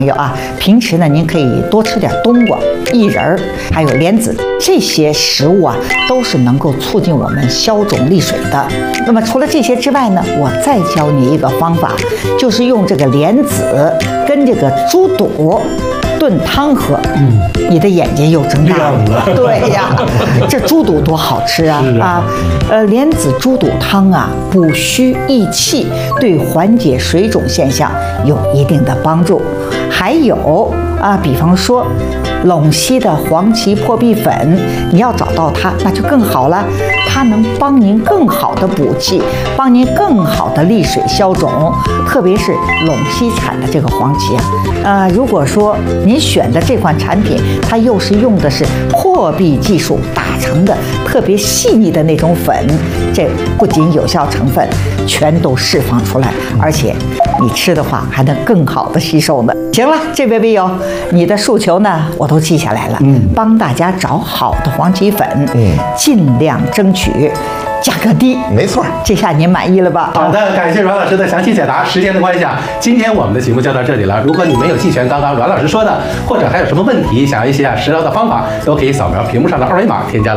有啊，平时呢，您可以多吃点冬瓜、薏仁儿，还有莲子，这些食物啊，都是能够促进我们消肿利水的。那么除了这些之外呢，我再教你一个方法，就是用这个莲子跟这个猪肚炖汤喝，你的眼睛又睁大了。对呀，这猪肚多好吃啊！莲子猪肚汤啊，补虚益气，对缓解水肿现象有一定的帮助。还有啊，比方说陇西的黄芪破壁粉，你要找到它，那就更好了。它能帮您更好的补气，帮您更好的利水消肿。特别是陇西产的这个黄芪啊，如果说您选的这款产品，它又是用的是破壁技术打成的特别细腻的那种粉，这不仅有效成分全都释放出来，而且你吃的话还能更好的吸收呢。行了，这位微友，你的诉求呢我都记下来了，帮大家找好的黄芪粉，尽量争取价格低。 没错， 这下您满意了吧？ 好的，感谢阮老师的详细解答。时间的关系啊，今天我们的节目就到这里了。如果你没有记全刚刚阮老师说的，或者还有什么问题，想要一些实疗的方法，都可以扫描屏幕上的二维码添加